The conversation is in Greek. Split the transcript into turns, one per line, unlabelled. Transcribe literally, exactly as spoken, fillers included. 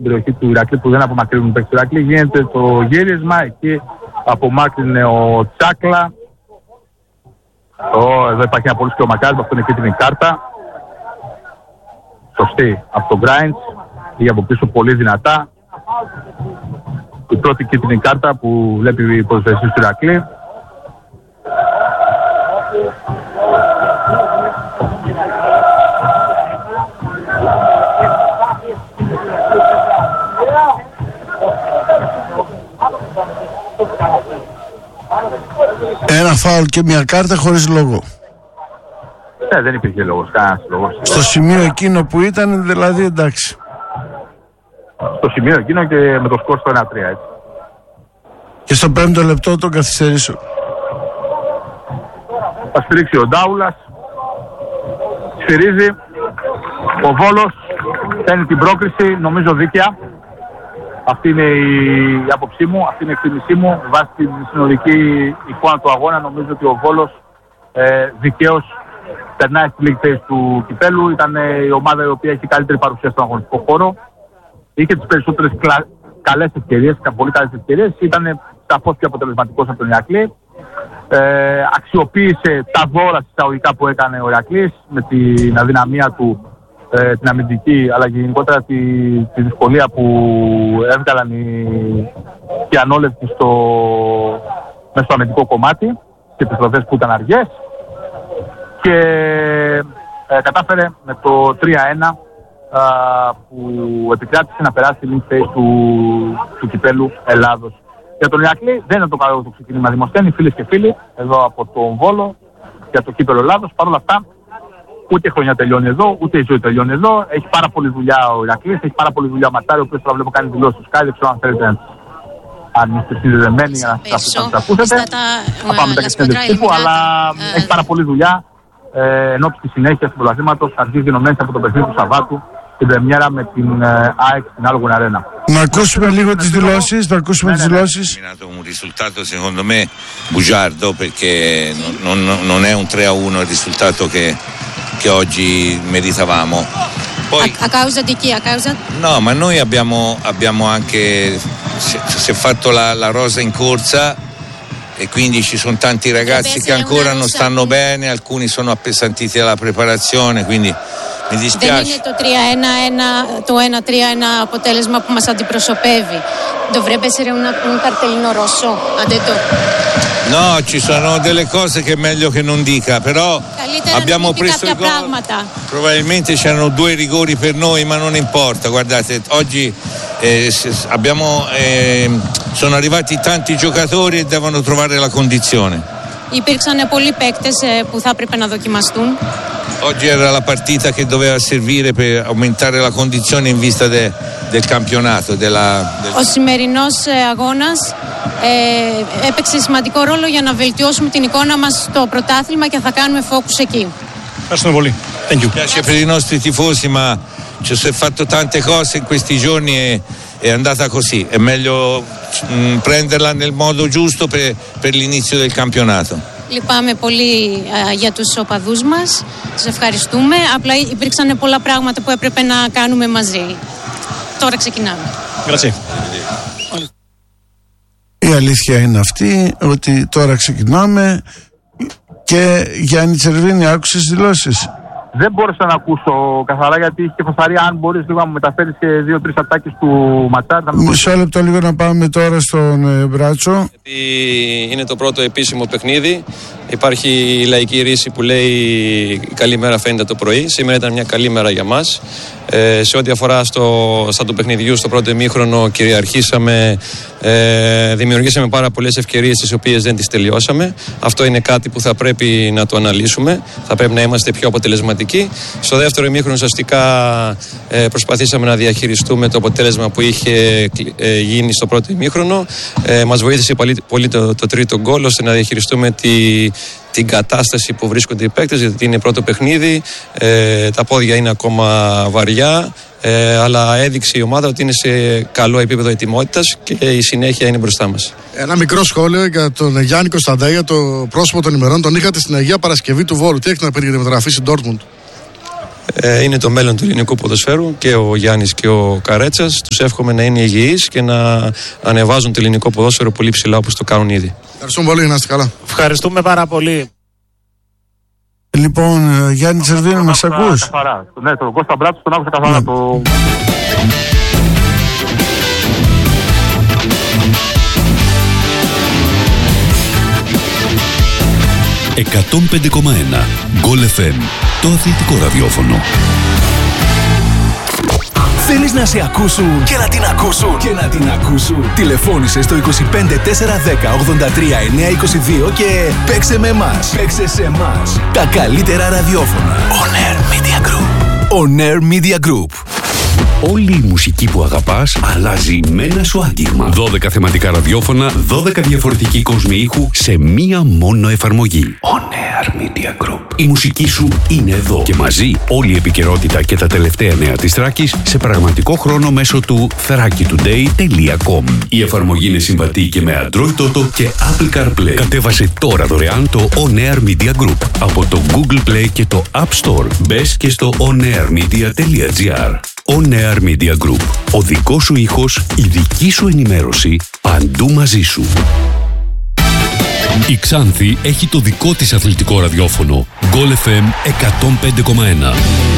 στην περιοχή του Ηρακλή που δεν απομακρύνουν παίκτες του Ηρακλή. Γίνεται το γύρισμα, εκεί απομάκρυνε ο Τσάκλα. Oh, εδώ υπάρχει ένα πολύ σκιο μακάρι, αυτό είναι κίτρινη κάρτα. Σωστή από τον Γκράιντς, πήγε από πίσω πολύ δυνατά. Η πρώτη κίτρινη κάρτα που βλέπει η ποδοσφαιριστής του Ηρακλή.
Ένα φάουλ και μια κάρτα χωρίς λόγο.
Ναι, δεν υπήρχε λόγος, κανένας λόγος.
Στο σημείο εκείνο που ήταν, δηλαδή, εντάξει.
Στο σημείο εκείνο και με το σκορ στο ένα τρία, έτσι.
Και στο πέμπτο λεπτό τον καθυστερήσω.
Θα στηρίξει ο Ντάουλας. Σφυρίζει. Ο Βόλος παίρνει την πρόκριση, νομίζω δίκαια. Αυτή είναι η άποψή μου, αυτή είναι η εκτίμησή μου. Βάσει την συνολική εικόνα του αγώνα, νομίζω ότι ο Βόλος ε, δικαίως περνάει στη League Phase του κυπέλου. Ήταν ε, η ομάδα η οποία έχει καλύτερη παρουσία στον αγωνιστικό χώρο. Είχε τις περισσότερες κλα... καλές ευκαιρίες, πολύ καλές ευκαιρίες. Ήταν σαφώς πιο αποτελεσματικός από τον Ηρακλή. Ε, αξιοποίησε τα δώρα συσταγωγικά που έκανε ο Ηρακλής με την αδυναμία του, ε, την αμυντική, αλλά και γενικότερα τη, τη δυσκολία που έβγαλαν οι, οι ανόλευτοι στο, μέσα στο αμυντικό κομμάτι και τις επιστροφές που ήταν αργές. Και ε, κατάφερε με το τρία ένα που επικράτησε να περάσει τη League Phase του, του κυπέλου Ελλάδος. Για τον Ηρακλή δεν είναι το καλό το ξεκίνημα. Δημοσθένει φίλες και φίλοι εδώ από τον Βόλο για το κύπελο Ελλάδος. Παρ' όλα αυτά, ούτε η χρονιά τελειώνει εδώ, ούτε η ζωή τελειώνει εδώ. Έχει πάρα πολλή δουλειά ο Ηρακλής, έχει πάρα πολλή δουλειά ο Ματάρη, ο οποίος τώρα βλέπω κάνει δηλώσεις του Sky. Δεν ξέρω αν θέλετε, αν είστε συνδεδεμένοι για να σας ακούσετε. Θα πάμε τα κατευθύνσεις τύπου, αλλά έχει πάρα πολλή δουλειά. Ε, εν ώψη τη συνέχεια του πρωταθλήματος, αρχίζει γενομένη από το παιχνίδι του Σαββάτου την πρεμιέρα με την ε, ΑΕΚ στην Άλογον Αρένα.
Να ακούσουμε λίγο τις δηλώσεις, να ακούσουμε τις δηλώσεις.
È nato un risultato secondo me bugiardo perché non, non è un tre a uno il risultato che, che oggi meritavamo. Poi,
a, a causa di chi? A causa?
No, ma noi abbiamo, abbiamo anche si, si è fatto la, la rosa in corsa. E quindi ci sono tanti ragazzi che ancora non stanno bene, alcuni sono appesantiti dalla preparazione, quindi mi dispiace.
Δεν είναι το τρία ένα ένα, το ένα τρία ένα αποτέλεσμα που μας αντιπροσωπεύει. Dovrebbe essere una, un cartellino rosso, ha detto.
No, ci sono delle cose che è meglio che non dica, però
Καλύτερα
abbiamo preso il gol. Probabilmente c'erano due rigori per noi, ma non importa. Guardate, oggi eh, abbiamo eh, sono arrivati tanti giocatori e devono trovare la condizione.
Υπήρξαν πολλοί παίκτες που θα έπρεπε να δοκιμαστούν.
Oggi era la partita che doveva servire per aumentare la condizione in vista de, del campionato. Della, del...
Ο σημερινός αγώνας ε, έπαιξε σημαντικό ρόλο για να βελτιώσουμε την εικόνα μας στο πρωτάθλημα και θα κάνουμε focus εκεί.
Ευχαριστούμε πολύ. Thank you.
Piace per i nostri tifosi, ma ci si è fatto tante cose in questi giorni e è andata così. È meglio mh, prenderla nel modo giusto per, per l'inizio del campionato.
Λυπάμαι πολύ α, για τους οπαδούς μας. Τους ευχαριστούμε. Απλά υπήρξαν πολλά πράγματα που έπρεπε να κάνουμε μαζί. Τώρα ξεκινάμε.
Grazie.
Η αλήθεια είναι αυτή, ότι τώρα ξεκινάμε. Και Γιάννη Τσερβίνη, άκουσες δηλώσεις?
Δεν μπόρεσα να ακούσω καθαρά γιατί είχε και φασαρία. Αν μπορείς λίγο να μου μεταφέρεις και δύο-τρεις ατάκες του Ματσάρ.
Μισό λεπτό λίγο να πάμε τώρα στον ε, Μπράτσο.
Είναι το πρώτο επίσημο παιχνίδι. Υπάρχει η λαϊκή ρίση που λέει η καλή μέρα φαίνεται το πρωί. Σήμερα ήταν μια καλή μέρα για μας. Ε, σε ό,τι αφορά στο, στα του παιχνιδιού στο πρώτο ημίχρονο κυριαρχήσαμε, ε, δημιουργήσαμε πάρα πολλές ευκαιρίες τις οποίες δεν τις τελειώσαμε. Αυτό είναι κάτι που θα πρέπει να το αναλύσουμε. Θα πρέπει να είμαστε πιο αποτελεσματικοί. Στο δεύτερο ημίχρονο ουσιαστικά ε, προσπαθήσαμε να διαχειριστούμε το αποτέλεσμα που είχε ε, γίνει στο πρώτο ημίχρονο. Ε, μας βοήθησε πολύ, πολύ το, το τρίτο γκολ ώστε να διαχειριστούμε τη, την κατάσταση που βρίσκονται οι παίκτες, γιατί είναι πρώτο παιχνίδι, ε, τα πόδια είναι ακόμα βαριά, ε, αλλά έδειξε η ομάδα ότι είναι σε καλό επίπεδο ετοιμότητας και η συνέχεια είναι μπροστά μας.
Ένα μικρό σχόλιο για τον Γιάννη Κωνσταντέλια, το πρόσωπο των ημερών. Τον είχατε στην Αγία Παρασκευή του Βόλου. Τι έχετε να πείτε για τη μεταγραφή στην Ντόρτμουντ?
Ε, είναι το μέλλον του ελληνικού ποδοσφαίρου και ο Γιάννης και ο Καρέτσας. Τους εύχομαι να είναι υγιείς και να ανεβάζουν το ελληνικό ποδόσφαιρο πολύ ψηλά όπως το κάνουν ήδη.
Ευχαριστούμε πολύ, να είστε καλά.
Ευχαριστούμε πάρα πολύ.
Λοιπόν, Γιάννη Τσερβίνη, μας ακούς?
Ναι, τον Κώστα Μπράτσο τον άκουσα καθαρά.
Ναι.
Το...
εκατόν πέντε κόμμα ένα Γκολ εφ εμ, το αθλητικό ραδιόφωνο.
Θέλεις να σε ακούσουν και να την ακούσουν και να την ακούσουν. Τηλεφώνησε στο είκοσι πέντε τέσσερα δέκα ογδόντα τρία εννιακόσια είκοσι δύο και παίξε με εμάς. Παίξε σε εμάς. Τα καλύτερα ραδιόφωνα. On Air Media Group. On Air Media Group.
Όλη η μουσική που αγαπάς αλλάζει με ένα σου άγγιγμα. δώδεκα θεματικά ραδιόφωνα, δώδεκα διαφορετικοί κόσμοι ήχου σε μία μόνο εφαρμογή. On Air Media Group. Η μουσική σου είναι εδώ και μαζί όλη η επικαιρότητα και τα τελευταία νέα της Θράκης σε πραγματικό χρόνο μέσω του θράκη τουντέι τελεία κομ. Η εφαρμογή είναι συμβατή και με Android Auto και Apple CarPlay. Κατέβασε τώρα δωρεάν το On Air Media Group από το Google Play και το App Store. Μπες και στο onairmedia τελεία gr. On Air Media Group. Ο δικός σου ήχος, η δική σου ενημέρωση, παντού μαζί σου. Η Ξάνθη έχει το δικό της αθλητικό ραδιόφωνο. Γκολ εφ εμ εκατόν πέντε κόμμα ένα.